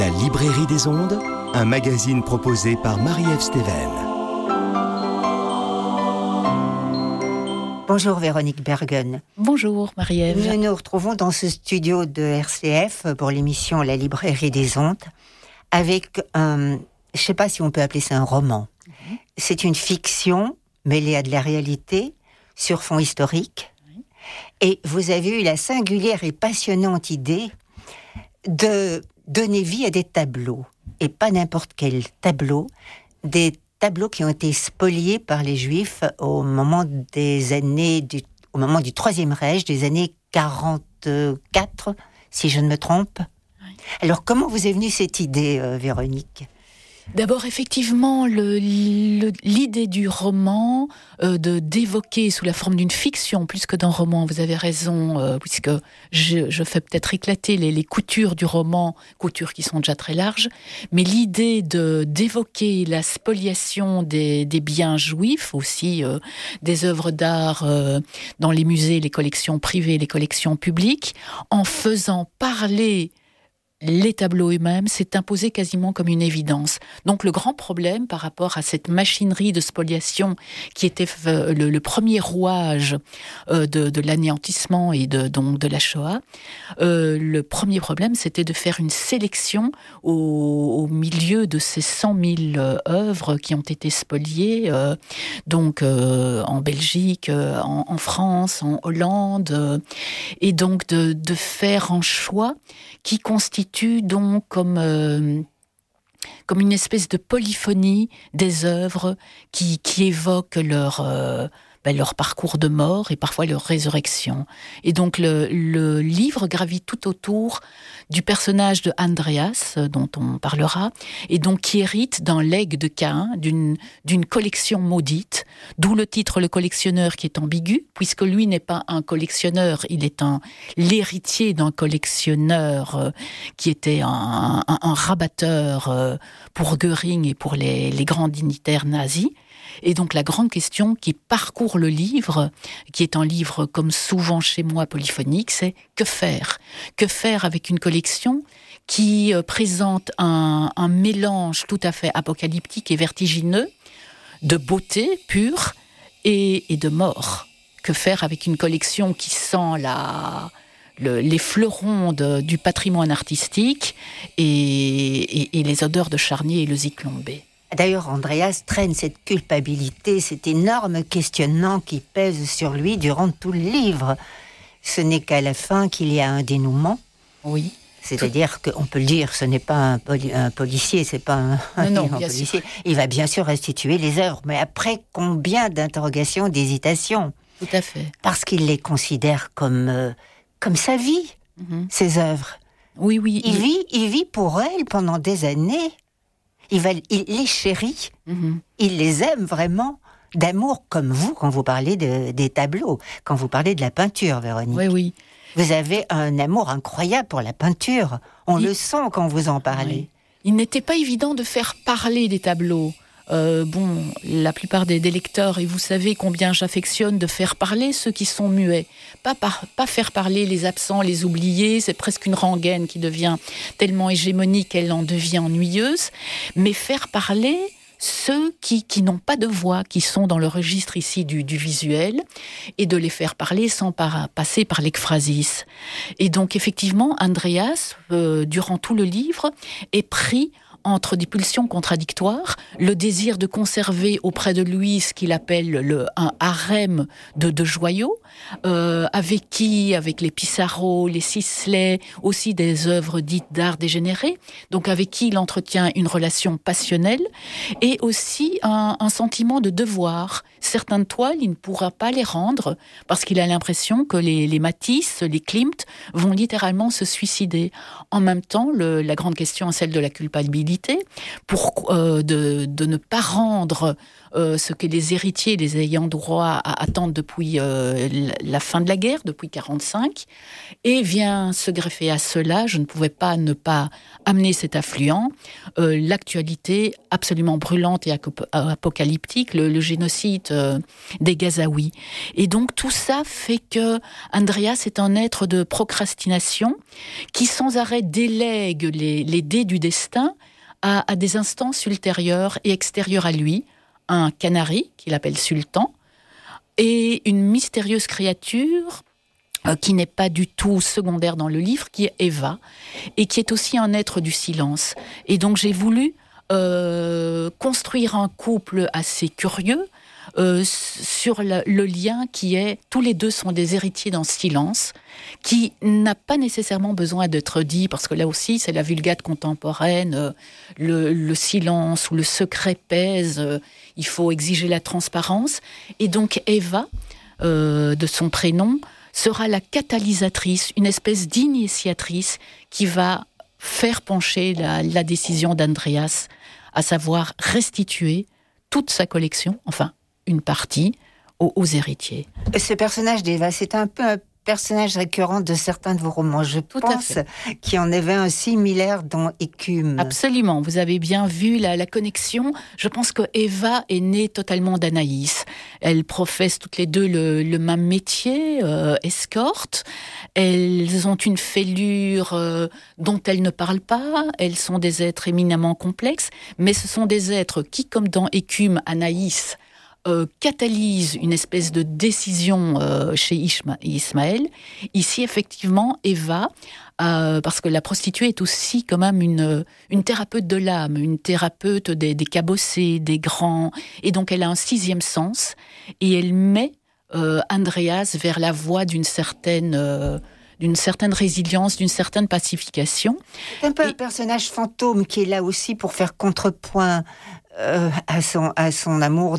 La Librairie des Ondes, un magazine proposé par Marie-Ève Steven. Bonjour Véronique Bergen. Bonjour Marie-Ève. Nous nous retrouvons dans ce studio de RCF pour l'émission La Librairie des Ondes avec je ne sais pas si on peut appeler ça un roman. C'est une fiction mêlée à de la réalité sur fond historique. Et vous avez eu la singulière et passionnante idée de donner vie à des tableaux. Et pas n'importe quel tableau, des tableaux qui ont été spoliés par les Juifs au moment du Troisième Reich, des années 44, si je ne me trompe. Oui. Alors, comment vous est venue cette idée, Véronique ? D'abord, effectivement, l'idée du roman, d'évoquer sous la forme d'une fiction, plus que d'un roman, vous avez raison, puisque je fais peut-être éclater les coutures du roman, coutures qui sont déjà très larges, mais l'idée d'évoquer la spoliation des biens juifs, aussi des œuvres d'art dans les musées, les collections privées, les collections publiques, en faisant parler les tableaux eux-mêmes, s'est imposé quasiment comme une évidence. Donc le grand problème par rapport à cette machinerie de spoliation qui était le premier rouage de l'anéantissement et de la Shoah, le premier problème c'était de faire une sélection au milieu de ces 100 000 œuvres qui ont été spoliées, en Belgique, en France, en Hollande, et donc de faire un choix qui constitue donc comme une espèce de polyphonie des œuvres qui évoquent leur parcours de mort et parfois leur résurrection. Et donc le livre gravite tout autour du personnage de Andreas, dont on parlera, et donc qui hérite d'un legs de Caïn, d'une collection maudite, d'où le titre Le Collectionneur qui est ambigu, puisque lui n'est pas un collectionneur, il est l'héritier d'un collectionneur qui était un rabatteur pour Göring et pour les grands dignitaires nazis. Et donc la grande question qui parcourt le livre, qui est un livre comme souvent chez moi polyphonique, c'est que faire ? Que faire avec une collection qui présente un mélange tout à fait apocalyptique et vertigineux de beauté pure et de mort ? Que faire avec une collection qui sent les fleurons du patrimoine artistique et les odeurs de charnier et le zyklon-B ? D'ailleurs, Andreas traîne cette culpabilité, cet énorme questionnement qui pèse sur lui durant tout le livre. Ce n'est qu'à la fin qu'il y a un dénouement. Oui. C'est-à-dire qu'on peut le dire, ce n'est pas un policier, c'est pas un policier. Sûr. Il va bien sûr restituer les œuvres, mais après combien d'interrogations, d'hésitations ? Tout à fait. Parce qu'il les considère comme sa vie, ces œuvres. Oui. Il vit pour elles pendant des années. Il les chérit, il les aime vraiment, d'amour comme vous, quand vous parlez des tableaux, quand vous parlez de la peinture, Véronique. Oui. Vous avez un amour incroyable pour la peinture, le sent quand vous en parlez. Oui. Il n'était pas évident de faire parler des tableaux. La plupart des lecteurs, et vous savez combien j'affectionne de faire parler ceux qui sont muets. Pas faire parler les absents, les oubliés, c'est presque une rengaine qui devient tellement hégémonique qu'elle en devient ennuyeuse, mais faire parler ceux qui n'ont pas de voix, qui sont dans le registre ici du visuel, et de les faire parler sans passer par l'ekphrasis. Et donc effectivement, Andreas, durant tout le livre, est pris entre des pulsions contradictoires, le désir de conserver auprès de lui ce qu'il appelle un harem de joyaux, avec les Pissarro, les Sisley, aussi des œuvres dites d'art dégénéré, donc avec qui il entretient une relation passionnelle, et aussi un sentiment de devoir. Certaines toiles, il ne pourra pas les rendre, parce qu'il a l'impression que les Matisse, les Klimt, vont littéralement se suicider. En même temps, la grande question est celle de la culpabilité, responsabilité, de ne pas rendre ce que les héritiers, les ayants droit attendent depuis la fin de la guerre, depuis 1945, et vient se greffer à cela, je ne pouvais pas ne pas amener cet affluent, l'actualité absolument brûlante et apocalyptique, le génocide des Gazaouis. Et donc tout ça fait que Andreas est un être de procrastination qui sans arrêt délègue les dés du destin à des instances ultérieures et extérieures à lui, un canari qu'il appelle Sultan, et une mystérieuse créature qui n'est pas du tout secondaire dans le livre, qui est Eva, et qui est aussi un être du silence. Et donc j'ai voulu construire un couple assez curieux sur le lien qui est, tous les deux sont des héritiers d'un silence, qui n'a pas nécessairement besoin d'être dit, parce que là aussi c'est la vulgate contemporaine, le silence ou le secret pèse, il faut exiger la transparence, et donc Eva, de son prénom, sera la catalysatrice, une espèce d'initiatrice qui va faire pencher la décision d'Andreas, à savoir restituer toute sa collection, enfin une partie, aux héritiers. Ce personnage d'Eva, c'est un peu un personnage récurrent de certains de vos romans. Je pense qu'il y en avait un similaire dans Écume. Absolument, vous avez bien vu la connexion. Je pense que Eva est née totalement d'Anaïs. Elles professent toutes les deux le même métier, escorte. Elles ont une fêlure dont elles ne parlent pas. Elles sont des êtres éminemment complexes, mais ce sont des êtres qui, comme dans Écume, Anaïs, catalyse une espèce de décision chez Ismaël. Ici, effectivement, Eva, parce que la prostituée est aussi quand même une thérapeute de l'âme, une thérapeute des cabossés, des grands, et donc elle a un sixième sens, et elle met Andreas vers la voie d'une certaine résilience, d'une certaine pacification. C'est un peu un personnage fantôme qui est là aussi pour faire contrepoint à son amour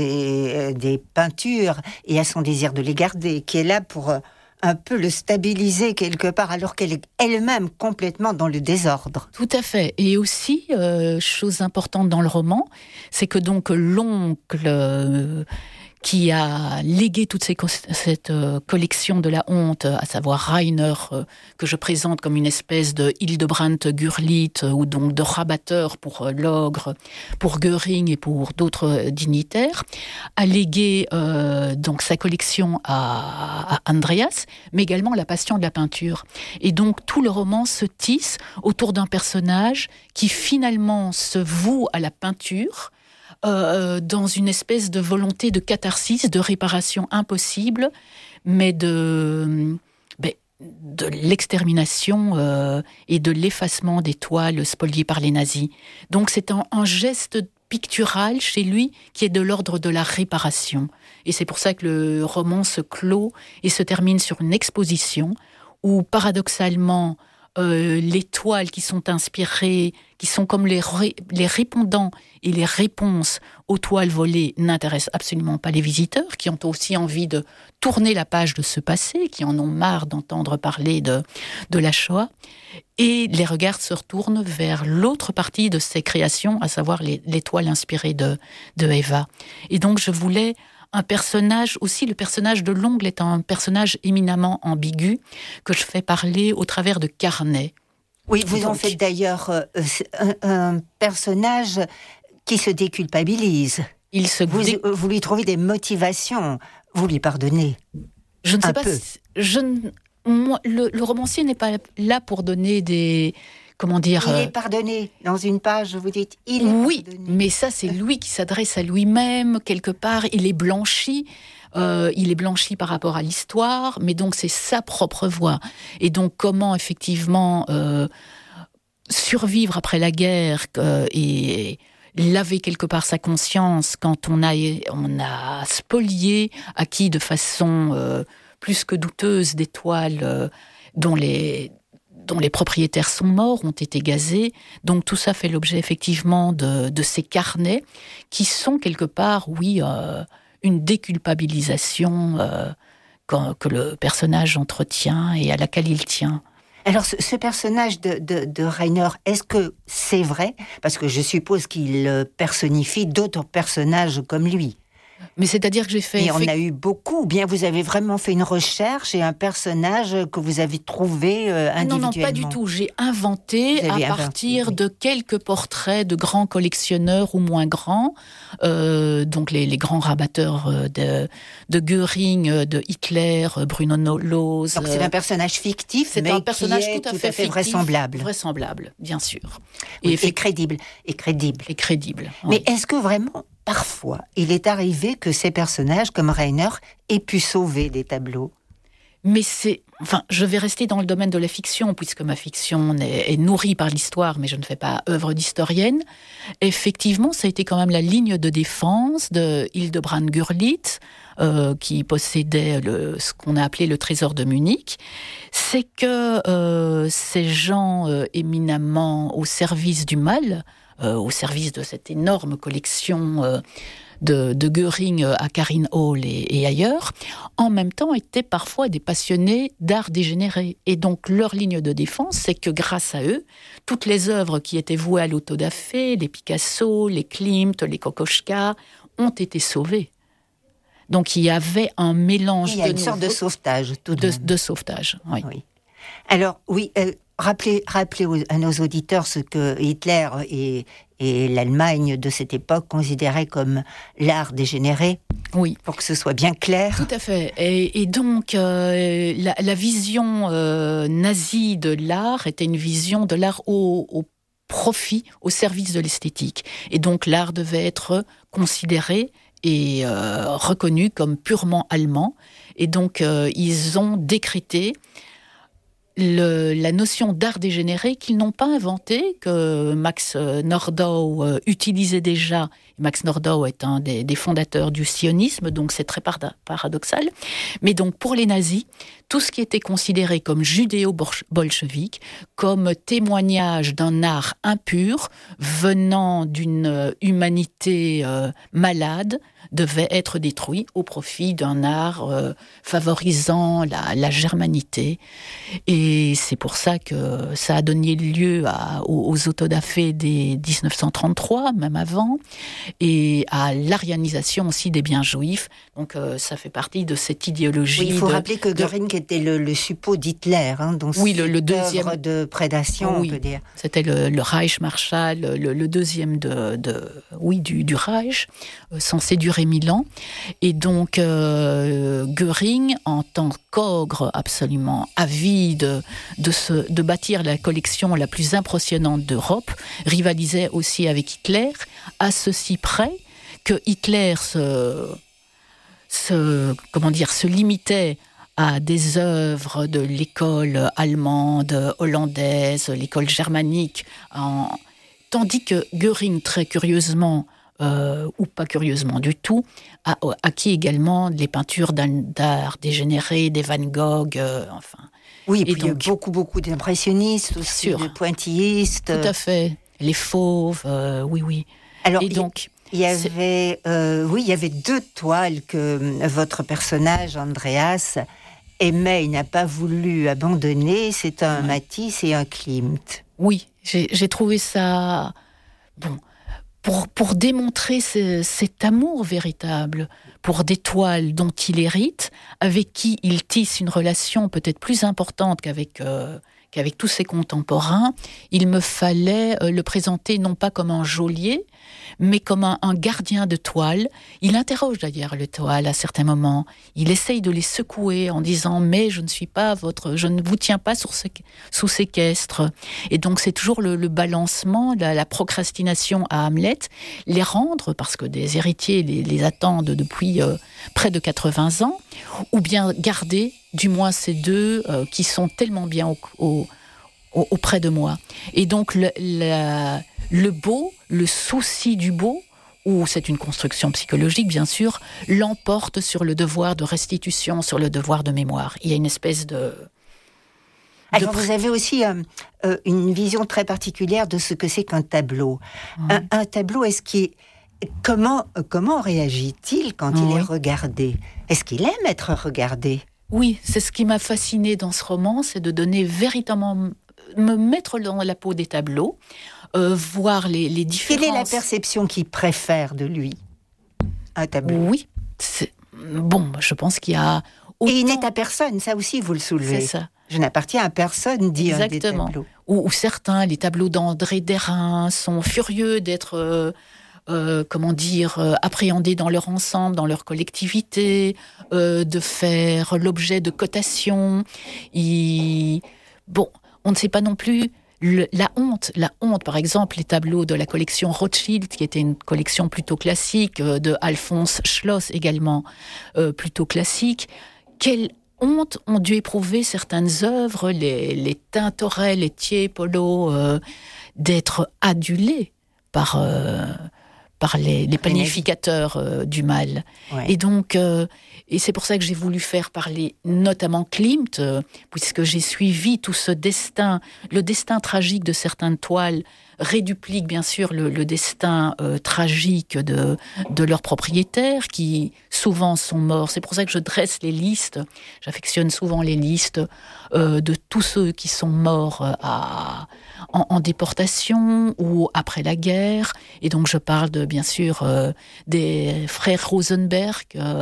des peintures et à son désir de les garder, qui est là pour un peu le stabiliser quelque part, alors qu'elle est elle-même complètement dans le désordre. Tout à fait. Et aussi, chose importante dans le roman, c'est que donc l'oncle qui a légué toute cette collection de la honte, à savoir Rainer, que je présente comme une espèce de Hildebrandt-Gurlitt, ou donc de rabatteur pour l'ogre, pour Göring et pour d'autres dignitaires, a légué donc sa collection à Andreas, mais également la passion de la peinture. Et donc tout le roman se tisse autour d'un personnage qui finalement se voue à la peinture, dans une espèce de volonté de catharsis, de réparation impossible, mais de l'extermination et de l'effacement des toiles spoliées par les nazis. Donc c'est un geste pictural chez lui qui est de l'ordre de la réparation. Et c'est pour ça que le roman se clôt et se termine sur une exposition où, paradoxalement, les toiles qui sont inspirées, qui sont comme les répondants et les réponses aux toiles volées, n'intéressent absolument pas les visiteurs, qui ont aussi envie de tourner la page de ce passé, qui en ont marre d'entendre parler de la Shoah. Et les regards se retournent vers l'autre partie de ces créations, à savoir les toiles inspirées de Eva. Et donc je voulais un personnage, aussi le personnage de l'ongle est un personnage éminemment ambigu, que je fais parler au travers de carnets. Oui, vous en faites d'ailleurs un personnage qui se déculpabilise. Vous lui trouvez des motivations, vous lui pardonnez. Je ne sais pas le romancier n'est pas là pour donner des... Comment dire, il est pardonné. Dans une page, vous dites, il est oui, pardonné. Mais ça, c'est lui qui s'adresse à lui-même, quelque part. Il est blanchi. Il est blanchi par rapport à l'histoire, mais donc c'est sa propre voix. Et donc comment, effectivement, survivre après la guerre et laver quelque part sa conscience quand on a spolié, acquis de façon plus que douteuse des toiles dont les propriétaires sont morts, ont été gazés. Donc tout ça fait l'objet effectivement de ces carnets qui sont quelque part, oui, une déculpabilisation que le personnage entretient et à laquelle il tient. Alors, ce personnage de Rainer, est-ce que c'est vrai? Parce que je suppose qu'il personnifie d'autres personnages comme lui. Mais c'est-à-dire que j'ai fait... Et on a eu beaucoup, ou bien vous avez vraiment fait une recherche et un personnage que vous avez trouvé individuellement? Non, pas du tout. J'ai inventé à partir de quelques portraits de grands collectionneurs ou moins grands, donc les grands rabatteurs de Göring, de Hitler, Bruno Lose. Donc c'est un personnage fictif, c'est mais un personnage qui est tout à fait fictif, vraisemblable. Vraisemblable, bien sûr. Oui, et crédible. Et crédible. Oui. Mais est-ce que vraiment... Parfois, il est arrivé que ces personnages, comme Rainer, aient pu sauver des tableaux. Mais je vais rester dans le domaine de la fiction, puisque ma fiction est nourrie par l'histoire, mais je ne fais pas œuvre d'historienne. Effectivement, ça a été quand même la ligne de défense de Hildebrand Gurlitt, qui possédait ce qu'on a appelé le trésor de Munich. C'est que ces gens éminemment au service du mal, au service de cette énorme collection de Göring à Karin Hall et ailleurs, en même temps étaient parfois des passionnés d'art dégénéré. Et donc leur ligne de défense, c'est que grâce à eux, toutes les œuvres qui étaient vouées à l'autodafé, les Picasso, les Klimt, les Kokoschka, ont été sauvées. Donc il y avait un mélange il y a une sorte de sauvetage, tout de sauvetage, oui. Alors, oui, rappelez à nos auditeurs ce que Hitler et l'Allemagne de cette époque considéraient comme l'art dégénéré. Oui. Pour que ce soit bien clair. Tout à fait. Et donc, la vision nazie de l'art était une vision de l'art au profit, au service de l'esthétique. Et donc, l'art devait être considéré et reconnu comme purement allemand. Et donc, ils ont décrété la notion d'art dégénéré qu'ils n'ont pas inventée, que Max Nordau utilisait déjà. Max Nordau est un des fondateurs du sionisme, donc c'est très paradoxal. Mais donc pour les nazis, tout ce qui était considéré comme judéo-bolchevique, comme témoignage d'un art impur, venant d'une humanité malade, devait être détruit au profit d'un art favorisant la germanité. Et c'est pour ça que ça a donné lieu aux autodafés dès 1933, même avant, et à l'arianisation aussi des biens juifs. Donc ça fait partie de cette idéologie. Oui, il faut rappeler que Göring était le suppôt d'Hitler, donc oui, le deuxième œuvre de prédation, oui, on peut dire. C'était le Reichsmarschall, le deuxième du Reich, censé durer 1000 ans. Et donc Göring, en tant qu'ogre absolument avide de bâtir la collection la plus impressionnante d'Europe, rivalisait aussi avec Hitler, à ceci près que Hitler se limitait à des œuvres de l'école allemande, hollandaise, l'école germanique, tandis que Göring, très curieusement, ou pas curieusement du tout, a acquis également les peintures d'art dégénéré, des Van Gogh, enfin. Oui, et puis donc, il y a beaucoup d'impressionnistes aussi, de pointillistes. Tout à fait, les fauves, oui. Alors, et donc, il y avait 2 toiles que votre personnage, Andreas, aimait, il n'a pas voulu abandonner, c'est un Matisse et un Klimt. Oui, j'ai trouvé ça... Bon, pour démontrer cet amour véritable pour des toiles dont il hérite, avec qui il tisse une relation peut-être plus importante qu'avec tous ses contemporains, il me fallait le présenter non pas comme un geôlier, mais comme un gardien de toile. Il interroge d'ailleurs les toiles à certains moments. Il essaye de les secouer en disant « mais je ne vous tiens pas sous séquestre ». Et donc c'est toujours le balancement, la procrastination à Hamlet, les rendre, parce que des héritiers les attendent depuis près de 80 ans, ou bien garder du moins ces deux qui sont tellement bien auprès de moi. Et donc le beau, le souci du beau, ou c'est une construction psychologique bien sûr, l'emporte sur le devoir de restitution, sur le devoir de mémoire. Il y a une espèce de... Alors vous avez aussi une vision très particulière de ce que c'est qu'un tableau. Un tableau, comment réagit-il quand il est regardé ? Est-ce qu'il aime être regardé ? Oui, c'est ce qui m'a fascinée dans ce roman, c'est de donner véritablement, me mettre dans la peau des tableaux, voir les différences. Quelle est la perception qu'il préfère de lui, un tableau? Oui, bon, je pense qu'il y a autant... Et il n'est à personne, ça aussi vous le soulevez. C'est ça. Je n'appartiens à personne, dit un des Exactement. tableaux. Ou certains, les tableaux d'André Derain sont furieux d'être... appréhendés dans leur ensemble, dans leur collectivité, de faire l'objet de cotations. Bon, on ne sait pas non plus la honte, par exemple, les tableaux de la collection Rothschild, qui était une collection plutôt classique, de Alphonse Schloss également, plutôt classique. Quelle honte ont dû éprouver certaines œuvres, les Tintoret, les Tiepolo, d'être adulées par les planificateurs du mal. Ouais. Et donc, et c'est pour ça que j'ai voulu faire parler notamment Klimt, puisque j'ai suivi tout ce destin, le destin tragique de certaines toiles réduplique bien sûr le destin tragique de leurs propriétaires, qui souvent sont morts. C'est pour ça que je dresse les listes, j'affectionne souvent les listes de tous ceux qui sont morts en déportation ou après la guerre. Et donc je parle bien sûr des frères Rosenberg,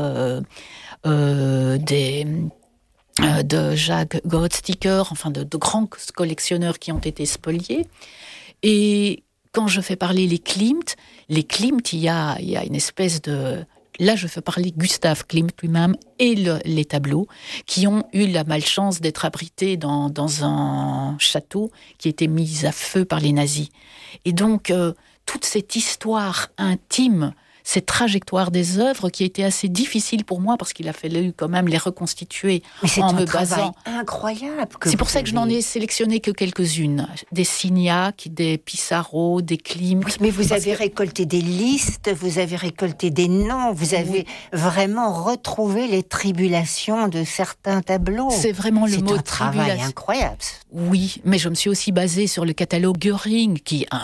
de Jacques Goldsticker, enfin de grands collectionneurs qui ont été spoliés. Et quand je fais parler les Klimt, il y a une espèce de... Là, je fais parler Gustave Klimt lui-même et les tableaux qui ont eu la malchance d'être abrités dans un château qui a été mis à feu par les nazis. Et donc, toute cette histoire intime, cette trajectoire des œuvres qui a été assez difficile pour moi parce qu'il a fallu quand même les reconstituer en me basant. C'est incroyable. C'est pour ça que je n'en ai sélectionné que quelques-unes. Des Signac, des Pissarro, des Klimt. Oui, mais vous avez récolté des listes, vous avez récolté des noms, vous avez vraiment retrouvé les tribulations de certains tableaux. C'est vraiment le mot tribulation. C'est un travail incroyable. Oui, mais je me suis aussi basée sur le catalogue Göring, qui est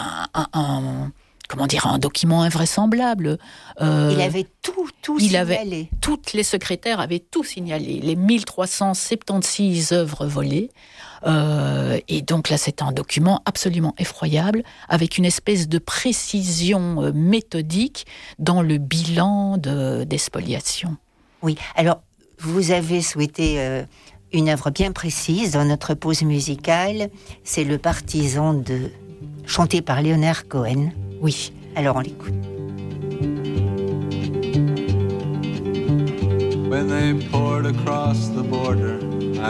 un document invraisemblable. Il avait tout signalé. Toutes les secrétaires avaient tout signalé. Les 1376 œuvres volées. Et donc là, c'est un document absolument effroyable, avec une espèce de précision méthodique dans le bilan des spoliations. Oui, alors, vous avez souhaité une œuvre bien précise dans notre pause musicale. C'est Le Partisan chanté par Leonard Cohen. Oui. Alors on l'écoute. When they poured across the border,